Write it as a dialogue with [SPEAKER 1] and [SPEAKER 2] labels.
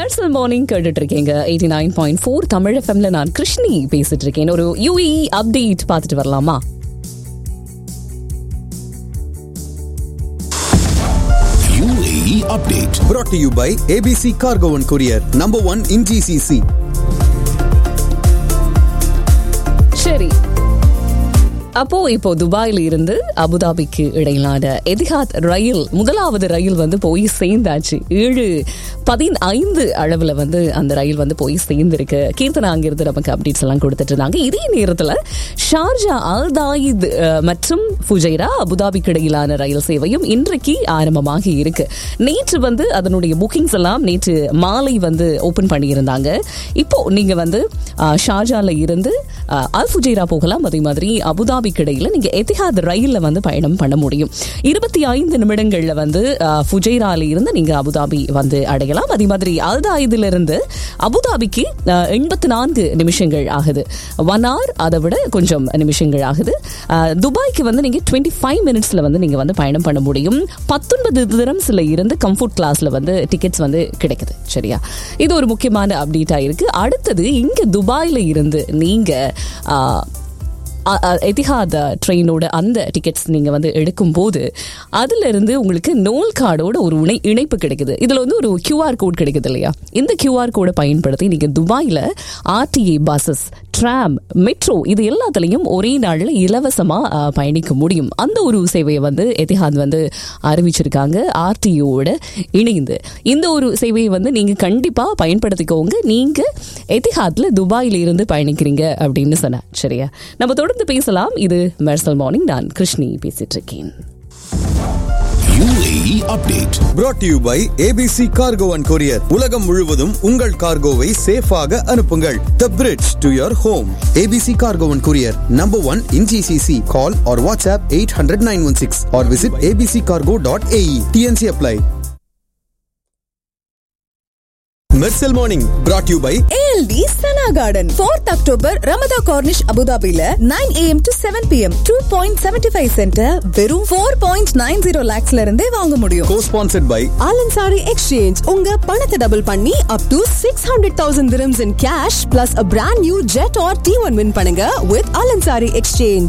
[SPEAKER 1] Mersal morning கேட்டுட்டு இருக்கீங்க 89.4 தமிழ் எஃப்எம்ல. நான் கிருஷ்ணி பேசிட்டு இருக்கேன். ஒரு UAE அப்டேட் பார்த்துட்டு வரலாமா?
[SPEAKER 2] UAE update brought to you by ABC Cargo and Courier, number 1 in GCC.
[SPEAKER 1] சரி, இப்போ துபாயில இருந்து அபுதாபிக்கு இடையிலான எதிஹாத் ரயில், முதலாவது ரயில் போய் சேர்ந்தாச்சு. 7:15 அளவுல அந்த ரயில் போய் சேர்ந்திருக்கு. கீர்த்தனா அங்கிருந்து நமக்கு அப்டேட்ஸ் எல்லாம் கொடுத்துட்டு இருந்தாங்க. இதே நேரத்துல ஷார்ஜா, அல்தாயித் மற்றும் ஃபுஜைரா அபுதாபிக்கு இடையிலான ரயில் சேவையும் இன்றைக்கு ஆரம்பமாக இருக்கு. நேற்று அதனுடைய புக்கிங்ஸ் எல்லாம் நேற்று மாலை ஓபன் பண்ணியிருந்தாங்க. இப்போ நீங்க ஷார்ஜால இருந்து அல் ஃபுஜைரா போகலாம். அதே மாதிரி அபுதாபி இடையில நீங்க எதிஹாத் ரயில்ல பயணம் பண்ண முடியும். 25 நிமிடங்கள்ல ஃபுஜைரால இருந்து நீங்க அபுதாபி அடையலாம். அதே மாதிரி அல்தாயிதுல இருந்து அபுதாபிக்கு 84 நிமிஷங்கள் ஆகுது. 1 hour அதை விட கொஞ்சம் நிமிஷங்கள் ஆகுது. துபாய்க்கு நீங்க 25 மினிட்ஸ்ல நீங்க பயணம் பண்ண முடியும். 19 திரம்ஸ்ல இருந்து கம்ஃபர்ட் கிளாஸ்ல டிக்கெட்ஸ் கிடைக்குது. சரியா, இது ஒரு முக்கியமான அப்டேட்டா இருக்கு. அடுத்தது இங்க துபாயில இருந்து நீங்க எதிஹாத் ட்ரெயினோட அந்த டிக்கெட்ஸ் நீங்க எடுக்கும் போது அதுல இருந்து உங்களுக்கு நோல் கார்டோட ஒரு இணைப்பு கிடைக்குது. இதுல ஒரு QR கோட் கிடைக்குது இல்லையா? இந்த QR கோடை பயன்படுத்தி நீங்க துபாயில RTA பஸ்ஸஸ், ட்ராம், மெட்ரோ இது எல்லாத்துலயும் ஒரே நாள்ல இலவசமா பயணிக்க முடியும். அந்த ஒரு சேவையை எதிஹாத் அறிவிச்சிருக்காங்க RTOட இணைந்து. இந்த ஒரு சேவையை நீங்க கண்டிப்பா பயன்படுத்திக்கோங்க. நீங்க எதிஹாத்ல துபாயில இருந்து பயணிக்கிறீங்க அப்படின்னு சொன்ன. சரியா, நம்ம தொடர்ந்து பேசலாம். இது மெர்சல் மார்னிங். நான் கிருஷ்ணி பேசிட்டு இருக்கேன்.
[SPEAKER 2] UAE update brought to you by ABC Cargo and Courier. உலகம் முழுவதும் உங்கள் கார்கோவை சேஃபாக அனுப்புங்கள். The bridge to your home. ABC Cargo and Courier, number 1 in GCC. Call or WhatsApp 800-916 or visit abccargo.ae. TNC apply. Mersal morning brought to you by
[SPEAKER 3] ALD Sana Garden, 4th October Ramada Cornish Abu Dhabiல 9 AM to 7 PM 2.75 center வெறும் 4.90 lakhsல இருந்தே வாங்க முடியும்.
[SPEAKER 2] co-sponsored by
[SPEAKER 3] Alansari Exchange. உங்க பணத்தை double பண்ணி up to 600,000 dirhams in cash plus a brand new jet or T1 win பண்ணுங்க with Alansari Exchange.